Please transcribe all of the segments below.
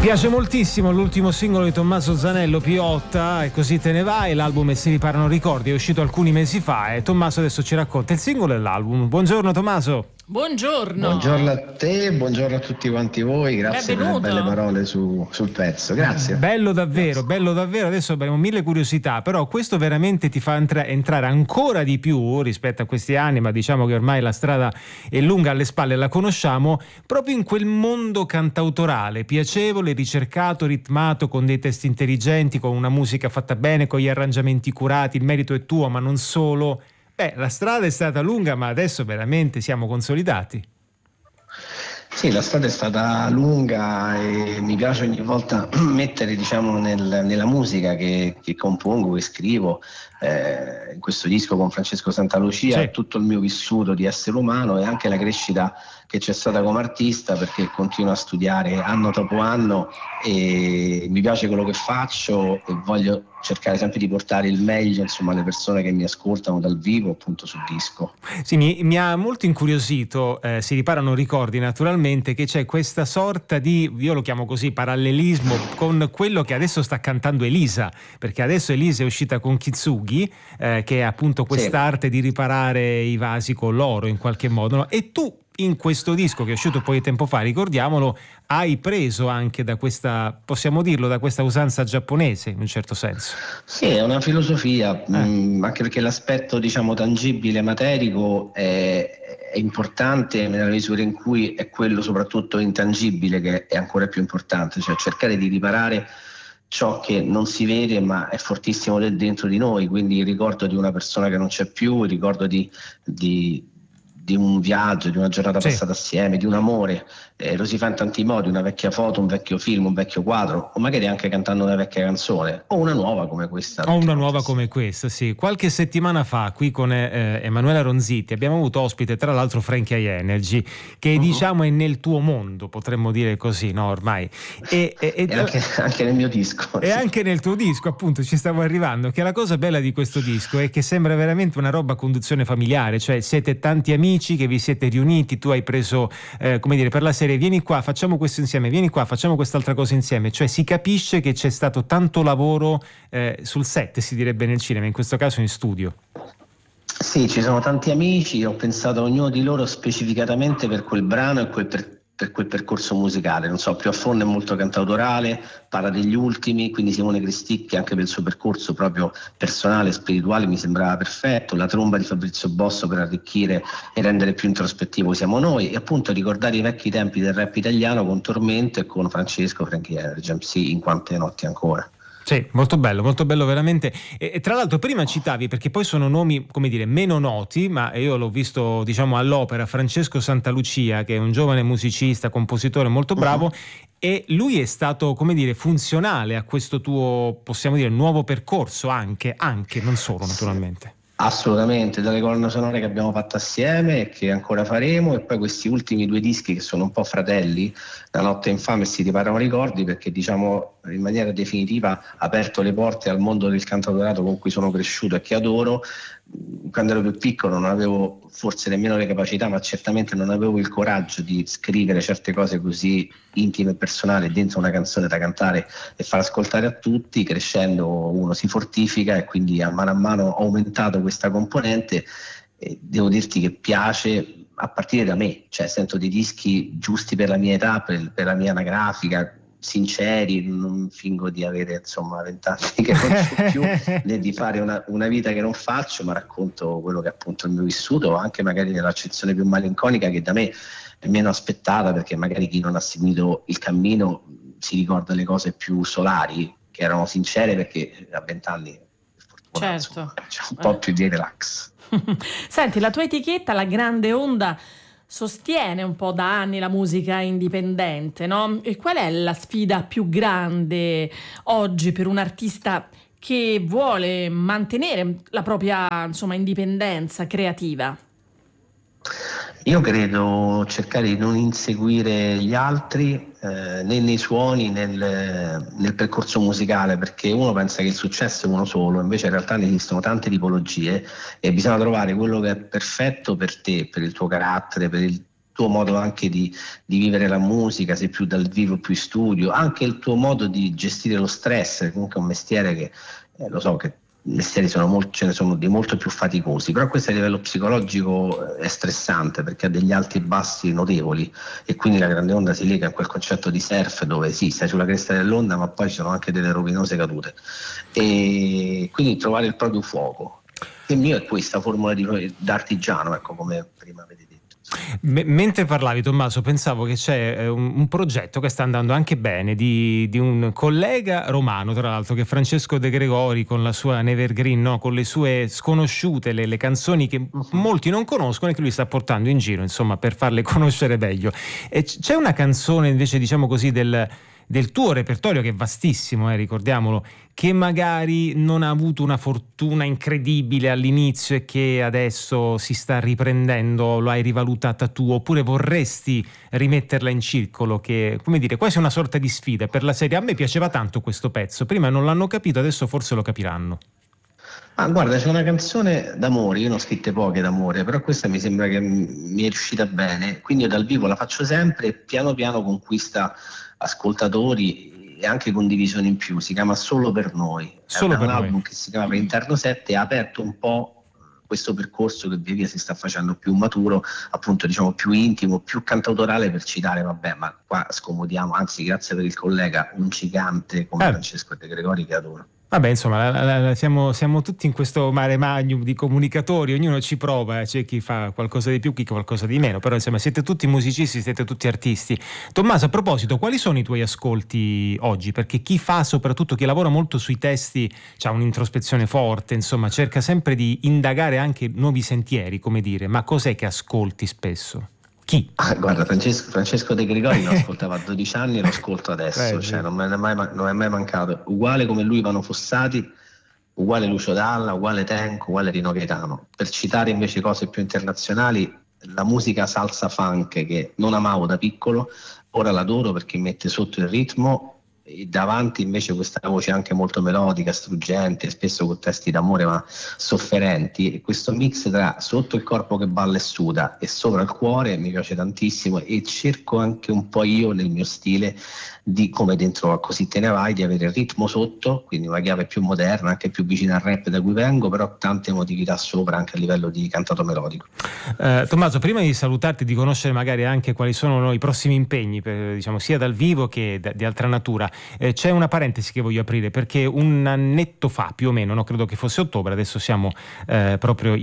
Piace moltissimo l'ultimo singolo di Tommaso Zanello, Piotta, e così te ne vai. L'album E si riparano ricordi è uscito alcuni mesi fa e Tommaso adesso ci racconta il singolo e l'album. Buongiorno Tommaso. Buongiorno. Buongiorno a te, buongiorno a tutti quanti voi, grazie per le belle parole sul pezzo, grazie. Bello davvero, bello davvero. Adesso abbiamo mille curiosità, però questo veramente ti fa entrare ancora di più rispetto a questi anni, ma diciamo che ormai la strada è lunga alle spalle, la conosciamo, proprio in quel mondo cantautorale, piacevole, ricercato, ritmato, con dei testi intelligenti, con una musica fatta bene, con gli arrangiamenti curati. Il merito è tuo, ma non solo. La strada è stata lunga, ma adesso veramente siamo consolidati. Sì, la strada è stata lunga e mi piace ogni volta mettere, diciamo, nella musica che compongo, che scrivo, in questo disco con Francesco Santalucia, sì, tutto il mio vissuto di essere umano e anche la crescita che c'è stata come artista, perché continuo a studiare anno dopo anno e mi piace quello che faccio e voglio cercare sempre di portare il meglio, insomma, alle persone che mi ascoltano dal vivo, appunto sul disco. Sì, mi ha molto incuriosito, si riparano ricordi naturalmente, che c'è questa sorta di, io lo chiamo così, parallelismo con quello che adesso sta cantando Elisa, perché adesso Elisa è uscita con Kitsugi, che è appunto quest'arte di riparare i vasi con l'oro in qualche modo, no? E tu in questo disco che è uscito poi tempo fa, ricordiamolo, hai preso anche da questa, possiamo dirlo, da questa usanza giapponese in un certo senso. Sì, è una filosofia, anche perché l'aspetto, diciamo, tangibile, materico è importante nella misura in cui è quello soprattutto intangibile che è ancora più importante, cioè cercare di riparare ciò che non si vede ma è fortissimo dentro di noi, quindi il ricordo di una persona che non c'è più, il ricordo di un viaggio, di una giornata passata assieme, di un amore, lo si fa in tanti modi, una vecchia foto, un vecchio film, un vecchio quadro, o magari anche cantando una vecchia canzone, o una nuova come questa. O una nuova come questa, sì. Qualche settimana fa qui con Emanuela Ronzitti abbiamo avuto ospite tra l'altro Frankie High Energy, che diciamo è nel tuo mondo, potremmo dire così, no, ormai. E anche nel mio disco. E anche nel tuo disco, appunto, ci stavo arrivando, che la cosa bella di questo disco è che sembra veramente una roba a conduzione familiare, cioè siete tanti amici che vi siete riuniti, tu hai preso, come dire, per la serie vieni qua, facciamo questo insieme, vieni qua, facciamo quest'altra cosa insieme, cioè si capisce che c'è stato tanto lavoro sul set, si direbbe nel cinema, in questo caso in studio. Sì, ci sono tanti amici, ho pensato a ognuno di loro specificatamente per quel brano e per quel percorso musicale, non so, più a fondo è molto cantautorale, parla degli ultimi, quindi Simone Cristicchi anche per il suo percorso proprio personale e spirituale mi sembrava perfetto, la tromba di Fabrizio Bosso per arricchire e rendere più introspettivo siamo noi, e appunto ricordare i vecchi tempi del rap italiano con Tormento e con Francesco Frankie Energy MC in Quante notti ancora. Sì, molto bello veramente. E tra l'altro prima citavi, perché poi sono nomi, come dire, meno noti, ma io l'ho visto, diciamo, all'opera, Francesco Santalucia, che è un giovane musicista, compositore molto bravo, e lui è stato, come dire, funzionale a questo tuo, possiamo dire, nuovo percorso anche, non solo naturalmente. Assolutamente, dalle colonne sonore che abbiamo fatto assieme e che ancora faremo, e poi questi ultimi due dischi che sono un po' fratelli, La notte infame e Si riparano ricordi, perché diciamo in maniera definitiva ha aperto le porte al mondo del cantautorato con cui sono cresciuto e che adoro. Quando ero più piccolo non avevo forse nemmeno le capacità, ma certamente non avevo il coraggio di scrivere certe cose così intime e personali dentro una canzone da cantare e far ascoltare a tutti. Crescendo uno si fortifica e quindi a mano ho aumentato questa componente e devo dirti che piace a partire da me, cioè sento dei dischi giusti per la mia età, per la mia anagrafica, sinceri, non fingo di avere insomma 20 anni che non c'ho più né di fare una vita che non faccio, ma racconto quello che è appunto il mio vissuto, anche magari nell'accezione più malinconica che da me è meno aspettata, perché magari chi non ha seguito il cammino si ricorda le cose più solari che erano sincere, perché a 20 anni fortuna, insomma, c'è un po' più di relax. Senti, la tua etichetta, La Grande Onda, sostiene un po' da anni la musica indipendente, no? E qual è la sfida più grande oggi per un artista che vuole mantenere la propria, insomma, indipendenza creativa? Io credo cercare di non inseguire gli altri né nei suoni né nel percorso musicale, perché uno pensa che il successo è uno solo, invece in realtà ne esistono tante tipologie e bisogna trovare quello che è perfetto per te, per il tuo carattere, per il tuo modo anche di vivere la musica, sei più dal vivo, più in studio, anche il tuo modo di gestire lo stress, comunque è un mestiere che lo so che mestieri ce ne sono di molto più faticosi, però questo a livello psicologico è stressante perché ha degli alti e bassi notevoli, e quindi la grande onda si lega a quel concetto di surf dove sì, stai sulla cresta dell'onda, ma poi ci sono anche delle rovinose cadute, e quindi trovare il proprio fuoco. Il mio è questa formula da artigiano, ecco, come prima avete detto. Mentre parlavi, Tommaso, pensavo che c'è un progetto che sta andando anche bene di un collega romano, tra l'altro, che è Francesco De Gregori, con la sua Nevergreen, no? Con le sue sconosciute, le canzoni che molti non conoscono e che lui sta portando in giro, insomma, per farle conoscere meglio. E c'è una canzone invece, diciamo così, del tuo repertorio, che è vastissimo, ricordiamolo, che magari non ha avuto una fortuna incredibile all'inizio e che adesso si sta riprendendo, lo hai rivalutata tu, oppure vorresti rimetterla in circolo, che, come dire, quasi una sorta di sfida per la serie. A me piaceva tanto questo pezzo, prima non l'hanno capito, adesso forse lo capiranno. Guarda, c'è una canzone d'amore, io ne ho scritte poche d'amore, però questa mi sembra che mi è riuscita bene, quindi io dal vivo la faccio sempre e piano piano conquista ascoltatori e anche condivisioni in più. Si chiama Solo per noi, Solo per un noi. album che si chiama Interno 7 e ha aperto un po' questo percorso che via via si sta facendo più maturo, appunto, diciamo più intimo, più cantautorale, per citare, vabbè, ma qua scomodiamo, anzi grazie per il collega, un gigante come Francesco De Gregori, che adoro. Vabbè, insomma, siamo tutti in questo mare magnum di comunicatori, ognuno ci prova, c'è chi fa qualcosa di più, chi qualcosa di meno, però insomma siete tutti musicisti, siete tutti artisti. Tommaso, a proposito, quali sono i tuoi ascolti oggi? Perché chi soprattutto chi lavora molto sui testi, ha un'introspezione forte, insomma, cerca sempre di indagare anche nuovi sentieri, come dire, ma cos'è che ascolti spesso? Chi? Guarda, Francesco De Gregori lo ascoltavo a 12 anni e lo ascolto adesso, non è mai mancato. Uguale come lui Ivano Fossati, uguale Lucio Dalla, uguale Tenco, uguale Rino Gaetano. Per citare invece cose più internazionali, la musica salsa funk, che non amavo da piccolo, ora l'adoro perché mette sotto il ritmo e davanti invece questa voce anche molto melodica, struggente, spesso con testi d'amore ma sofferenti, e questo mix tra sotto il corpo che balla e suda e sopra il cuore mi piace tantissimo, e cerco anche un po' io nel mio stile di, come dentro a Così te ne vai, di avere il ritmo sotto, quindi una chiave più moderna, anche più vicina al rap da cui vengo, però tante emotività sopra anche a livello di cantato melodico. Tommaso, prima di salutarti, di conoscere magari anche quali sono i prossimi impegni, diciamo, sia dal vivo che di altra natura, c'è una parentesi che voglio aprire, perché un annetto fa più o meno, no, credo che fosse ottobre, adesso siamo proprio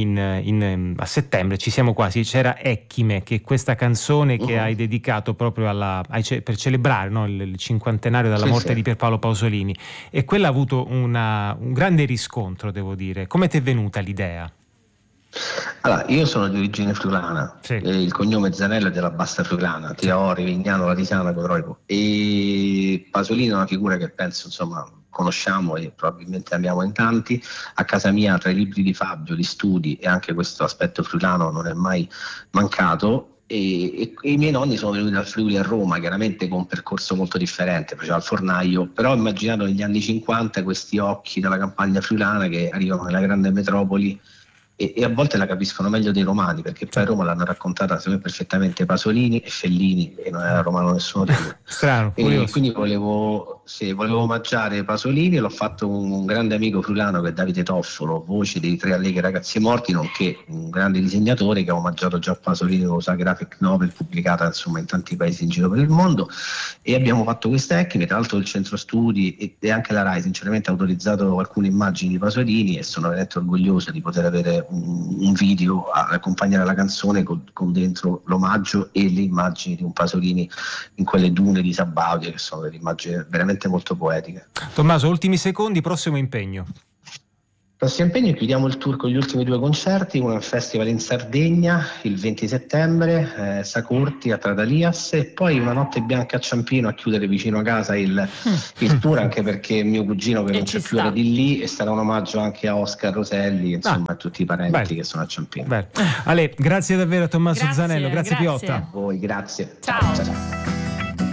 a settembre, ci siamo quasi, c'era Ecchime, che è questa canzone che hai dedicato proprio per celebrare, no, il cinquantenario dalla morte di Pierpaolo Pasolini, e quella ha avuto un grande riscontro, devo dire. Come ti è venuta l'idea? Allora, io sono di origine friulana, il cognome Zanella è della Bassa Friulana, Tiaori, Vignano, Latisana, Codroico, e Pasolini è una figura che penso, insomma, conosciamo e probabilmente abbiamo in tanti. A casa mia, tra i libri di Fabio, di studi, e anche questo aspetto friulano non è mai mancato. E i miei nonni sono venuti dal Friuli a Roma, chiaramente con un percorso molto differente, faceva il fornaio, però ho immaginato negli anni 50 questi occhi della campagna friulana che arrivano nella grande metropoli e a volte la capiscono meglio dei romani, perché poi a Roma l'hanno raccontata secondo me perfettamente Pasolini e Fellini, e non era romano nessuno di loro. Strano, e quindi volevo omaggiare Pasolini, e l'ho fatto con un grande amico friulano che è Davide Toffolo, voce dei Tre allegri ragazzi morti, nonché un grande disegnatore che ha omaggiato già Pasolini con la graphic novel pubblicata insomma in tanti paesi in giro per il mondo, e abbiamo fatto queste Ecchime. Tra l'altro il centro studi e anche la RAI sinceramente ha autorizzato alcune immagini di Pasolini, e sono veramente orgoglioso di poter avere un video a accompagnare la canzone con dentro l'omaggio e le immagini di un Pasolini in quelle dune di Sabaudia, che sono delle immagini veramente molto poetiche. Tommaso, ultimi secondi, prossimo impegno. Prossimo impegno, chiudiamo il tour con gli ultimi 2 concerti, uno al festival in Sardegna il 20 settembre, Sacorti a Tradalias, e poi una notte bianca a Ciampino a chiudere vicino a casa il tour, anche perché mio cugino che non c'è più era di lì, e sarà un omaggio anche a Oscar Roselli, insomma a tutti i parenti che sono a Ciampino. Ale, grazie davvero a Tommaso Zanello, grazie Piotta. A voi, grazie. Ciao. Ciao.